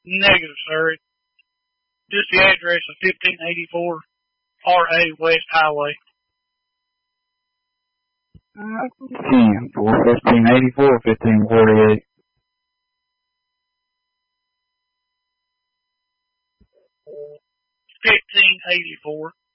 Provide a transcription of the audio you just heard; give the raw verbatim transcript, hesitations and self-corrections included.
Negative, sir. Just the address of fifteen eighty-four R A West Highway. Ten for fifteen eighty-four or fifteen forty-eight. Fifteen eighty-four.